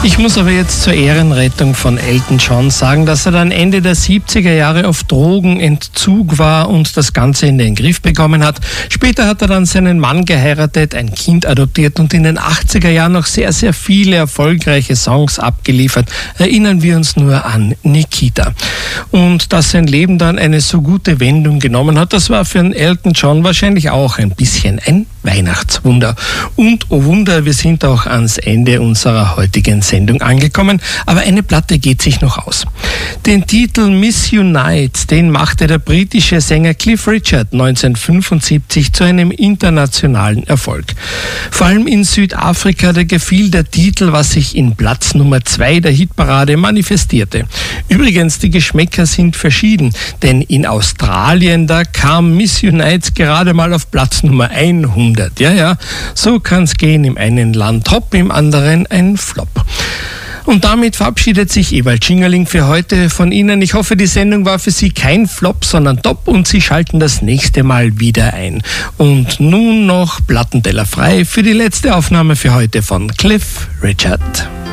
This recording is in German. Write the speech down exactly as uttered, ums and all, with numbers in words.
Ich muss aber jetzt zur Ehrenrettung von Elton John sagen, dass er dann Ende der siebziger Jahre auf Drogenentzug war und das Ganze in den Griff bekommen hat. Später hat er dann seinen Mann geheiratet, ein Kind adoptiert und in den achtziger Jahren noch sehr, sehr viele erfolgreiche Songs abgeliefert. Erinnern wir uns nur an Nikita. Und dass sein Leben dann eine so gute Wendung genommen hat, das war für einen Elton John wahrscheinlich auch ein bisschen ein Weihnachtswunder. Und, oh Wunder, wir sind auch ans Ende unserer heutigen Sendung angekommen, aber eine Platte geht sich noch aus. Den Titel Miss You Night, den machte der britische Sänger Cliff Richard neunzehnhundertfünfundsiebzig zu einem internationalen Erfolg. Vor allem in Südafrika, da gefiel der Titel, was sich in Platz Nummer zwei der Hitparade manifestierte. Übrigens, die Geschmäcker sind verschieden, denn in Australien, da kam Miss You Night gerade mal auf Platz Nummer hundert. Ja, ja, so kann's gehen, im einen Land Top, im anderen ein Flop. Und damit verabschiedet sich Ewald Schingerling für heute von Ihnen. Ich hoffe, die Sendung war für Sie kein Flop, sondern top und Sie schalten das nächste Mal wieder ein. Und nun noch Plattenteller frei für die letzte Aufnahme für heute von Cliff Richard.